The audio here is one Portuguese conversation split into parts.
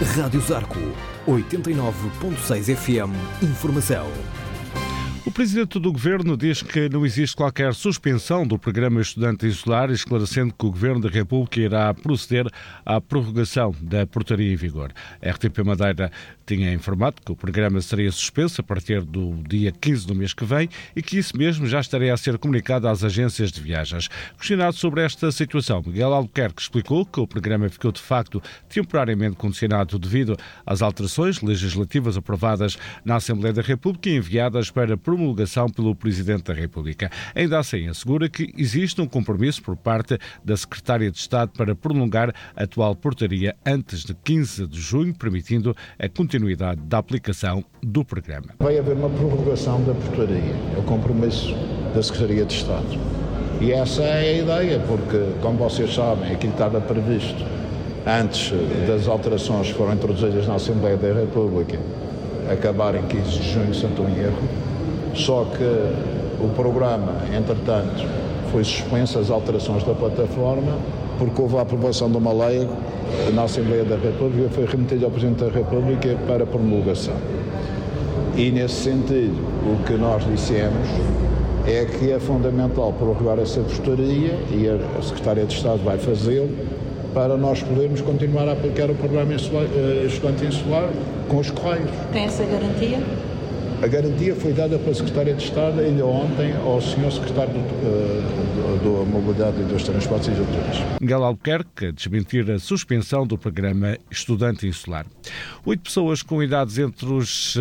Rádio Zarco, 89.6 FM, Informação. O Presidente do Governo diz que não existe qualquer suspensão do programa Estudante Insular, esclarecendo que o Governo da República irá proceder à prorrogação da portaria em vigor. A RTP Madeira tinha informado que o programa seria suspenso a partir do dia 15 do mês que vem e que isso mesmo já estaria a ser comunicado às agências de viagens. Questionado sobre esta situação, Miguel Albuquerque explicou que o programa ficou de facto temporariamente condicionado devido às alterações legislativas aprovadas na Assembleia da República e enviadas para promulgação pelo Presidente da República. Ainda assim, assegura que existe um compromisso por parte da Secretária de Estado para prolongar a atual portaria antes de 15 de junho, permitindo a continuidade da aplicação do programa. Vai haver uma prorrogação da portaria, é o compromisso da Secretaria de Estado. E essa é a ideia, porque, como vocês sabem, aquilo estava previsto antes das alterações que foram introduzidas na Assembleia da República acabar em 15 de junho, se não estou em erro. Só que o programa, entretanto, foi suspenso as alterações da plataforma porque houve a aprovação de uma lei na Assembleia da República que foi remetida ao Presidente da República para promulgação. E, nesse sentido, o que nós dissemos é que é fundamental prorrogar essa portaria e a Secretária de Estado vai fazê-lo para nós podermos continuar a aplicar o programa Estudante Insular com os Correios. Tem essa garantia? A garantia foi dada pela Secretária de Estado ainda ontem ao Sr. Secretário da Mobilidade e dos Transportes e Culturas. Miguel Albuquerque a desmentir a suspensão do programa Estudante Insular. 8 pessoas com idades entre os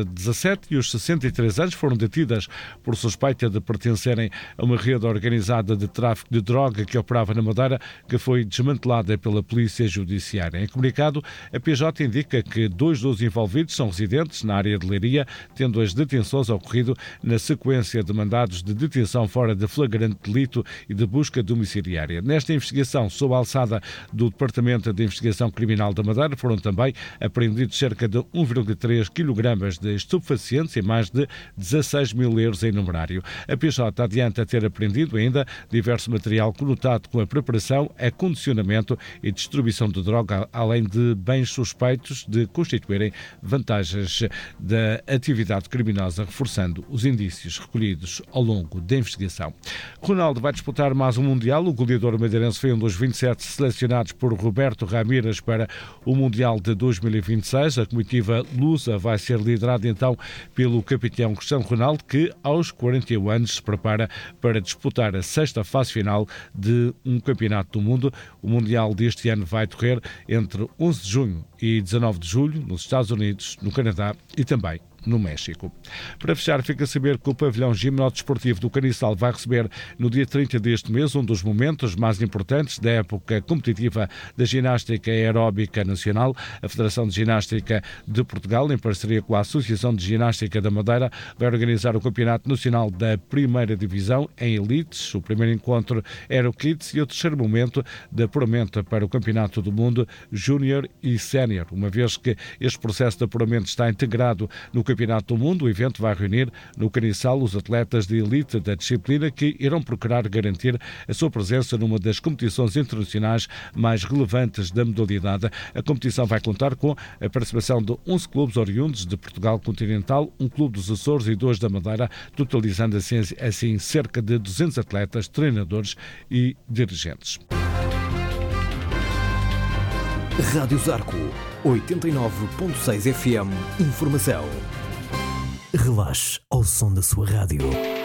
17 e os 63 anos foram detidas por suspeita de pertencerem a uma rede organizada de tráfico de droga que operava na Madeira, que foi desmantelada pela Polícia Judiciária. Em comunicado, a PJ indica que 2 dos envolvidos são residentes na área de Leiria, tendo as detenções ocorrido na sequência de mandados de detenção fora de flagrante delito e de busca domiciliária. Nesta investigação, sob a alçada do Departamento de Investigação Criminal da Madeira, foram também apreendidos cerca de 1,3 kg de estupefacientes e mais de 16 mil euros em numerário. A PJ adianta ter apreendido ainda diverso material conotado com a preparação, acondicionamento e distribuição de droga, além de bens suspeitos de constituírem vantagens da atividade criminosa, reforçando os indícios recolhidos ao longo da investigação. Ronaldo vai disputar mais um Mundial. O goleador madeirense foi um dos 27 selecionados por Roberto Ramírez para o Mundial de 2026. A comitiva lusa vai ser liderada então pelo capitão Cristiano Ronaldo, que aos 41 anos se prepara para disputar a 6ª fase final de um campeonato do mundo. O Mundial deste ano vai decorrer entre 11 de junho e 19 de julho nos Estados Unidos, no Canadá e também no México. Para fechar, fica a saber que o pavilhão gimnodesportivo do Caniçal vai receber no dia 30 deste mês um dos momentos mais importantes da época competitiva da ginástica aeróbica nacional. A Federação de Ginástica de Portugal, em parceria com a Associação de Ginástica da Madeira, vai organizar o Campeonato Nacional da Primeira Divisão em Elites. O primeiro encontro Aero Kids e o terceiro momento de apuramento para o Campeonato do Mundo Júnior e Sénior. Uma vez que este processo de apuramento está integrado no Campeonato do Mundo, o evento vai reunir no Caniçal os atletas de elite da disciplina que irão procurar garantir a sua presença numa das competições internacionais mais relevantes da modalidade. A competição vai contar com a participação de 11 clubes oriundos de Portugal continental, um clube dos Açores e 2 da Madeira, totalizando assim cerca de 200 atletas, treinadores e dirigentes. Rádio Zarco, 89.6 FM, Informação. Relaxe ao som da sua rádio.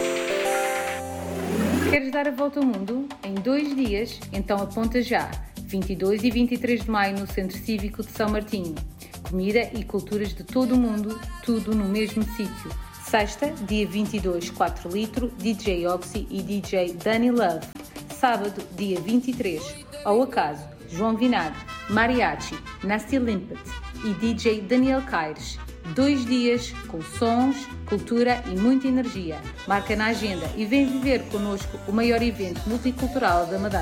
Queres dar a volta ao mundo em 2 dias? Então aponta já. 22 e 23 de maio no Centro Cívico de São Martinho. Comida e culturas de todo o mundo, tudo no mesmo sítio. Sexta, dia 22, 4 litro, DJ Oxy e DJ Danny Love. Sábado, dia 23, ao acaso, João Vinagre, Mariachi, Nasty Limpet e DJ Daniel Caires. 2 dias com sons, cultura e muita energia. Marca na agenda e vem viver connosco o maior evento multicultural da Madeira.